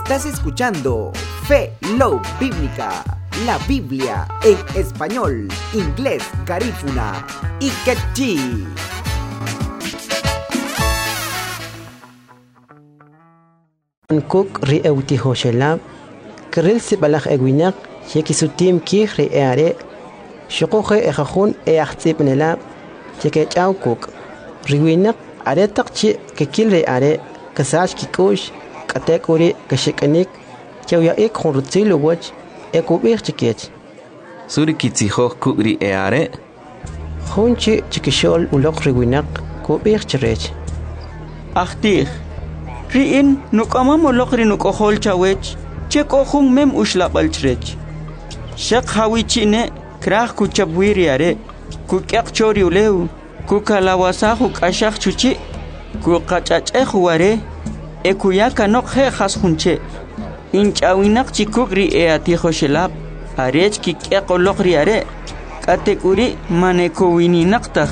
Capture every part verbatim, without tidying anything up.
Estás escuchando Fe Love Bíblica, la Biblia en español, inglés, garífuna y quechí. Kuk ri euti hoshelab, kril se balak eguinak, yeki sutim ki ri eare, shukuhe ejahun e achtib nelab, yeki chau kuk, riwinak are takchi kekil ri are, kasaj kikush, katek uri kashikanik, kyaw ya ek hunrutzil uwach, ekubir chikech. Suri kitzihoh kuk ri eare? Hunchi chikishol ulok riwinak, kubir chirech. Achtir. Riin nukama molok rin nukohol chawech, chek ohung mem uslapal chrech. Shak hawichine, krah kuchabwiri are, kukyak chori uleu, kukalawasahu kashak chuchi, kukachachehu ware, ekuyaka nok he hasunche. Inchawinak chikukri e atiho shelab, arech kikyak olokri are, katekuri manekowini naktah.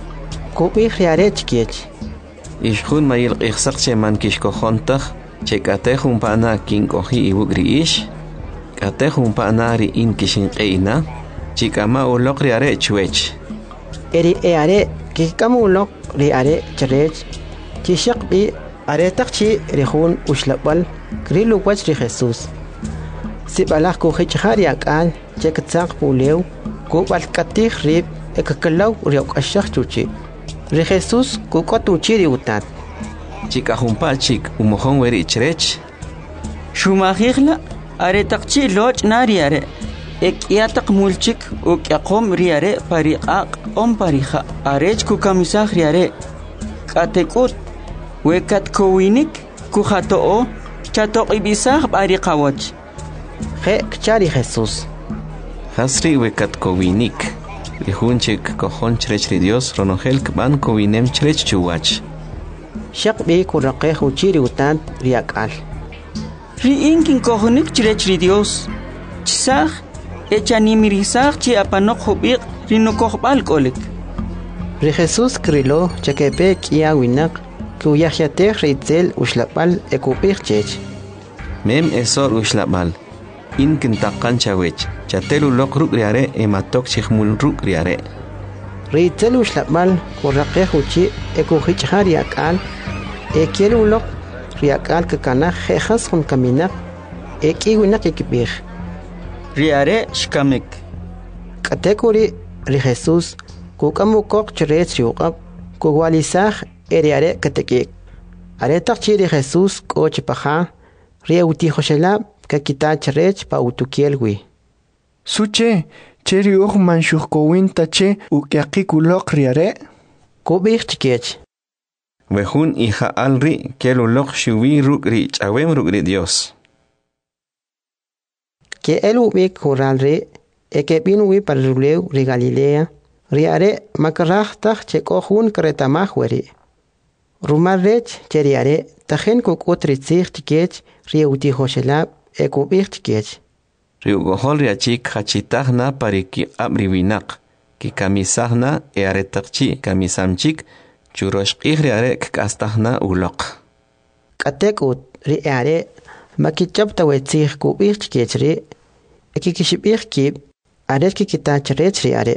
Kubir arech kiech. Ishun mayil ikhsak che man kishkohontah, che katehun pana kinkohi iwugri ish, katehun pana ri in kishinqeina, chikama ulok ri are chwech. Eri e are, kikama ulok ri are chrech, chishak bi are takchi rihun uslapal, krilu wach ri Jesus. Sibalak ko hichari akal, chekatsak puleu, ko balkatih rib, ekakalaw riok ashak chuchi. Ri Jesus kukotu chiri utat. Chika humpa chik umohon weri chrech. Shumahigla are takchi loch nari are. Ek yatak mulchik uk yakom riare pariqaq om pariha. Arech kukamisah riare. Katekut wekat kowinik kuhatoo chatok ibisah pariqawach. He kchari Jesus. Hasri wekat kowinik. Rihunchik kohon chrech ri Dios ronogel kban kowinem chrech chuwach. Shak bi kuraqeh uchiri utat riakal. Ri inkin kohonik chrech ri Dios. Chisah echanimirisah chi apanok hubiq rinukohbal kolik. Ri Jesus krilo chakepe kia winak kuyahyater ritzel uslapal ekupir chech. Mem esor uslapal. In kintakan chawech, chatelu lok ruk riare ematok chihmul ruk riare. Ritzel uslapmal kuraqeh uchi ekuhichar riakal, ekielu lok riakal kakana jejas hun kaminak, ekiwinak ekipir. Riare shkamek. Katekuri ri Jesus, kukamukok chrech riuqab, kugwalisah eriare katekik. Aretak chiri Jesus kochipaha, rieuti hoshelab, kakita chrech pa utukielwi. Suche, cheri uj manshukowin tache ukiakikulok riare? Kubir chikech. Wehun hija alri kelulok shuwi ruk ri chawem ruk ri Dios. Ke elu wik huralri, eke pinwi paruleu ri Galilea, riare makarachtak chekohun kretamahweri. Rumarrech cheriare, tajen kukutritzich chikech rieuti hoshelab, ekubir chikech. Riugohol riachik hachitahna pariki abriwinak, ki kamisahna e aretakchi kamisamchik, churoshqih riarek kastahna ulok. Katekut riare, makichapta wetzich kubir chikech ri, ekikishibir kib, aret kikitach rech riare.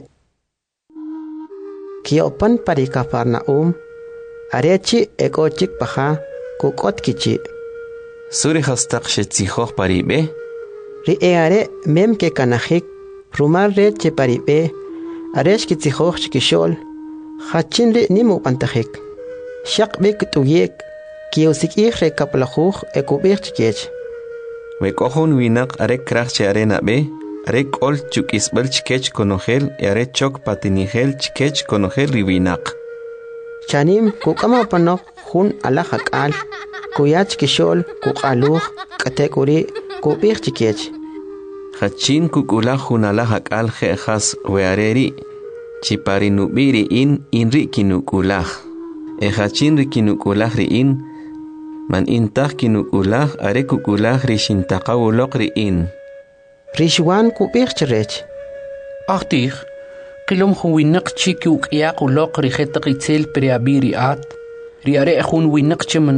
Kiopan parika parnaum, arechi ekochik paha, kukot kichi. Suri hastak shetzihoh paribe? Ri eare mem ke kanahik, rumar re che paribe, aresh kitzihoh chikishol, hachin ri nimu pantahik. Shak bek tuyek, kiosik ich re kaplahuch ekubir chikech. Wekohun winak arek krach che arena be, arek ol chukisbel chikech konogel, e arek chok patinigel chikech konogel riwinak. Chanim kukama panok hun alahak al, kuyach kishol kukaluh katekuri kubir chikech. Hachin kukula hunalahak al jejas weareri, chiparinubiri in inri kinukulah. E hachin rikinukulah ri in, man intah kinukulah are kukulah rishintakawulok ri in. Rishwan kubir chirech. Achtig, kilom huwinak chiki ukyak ulok rihetak itzel preabiri at, riare hun winak chiman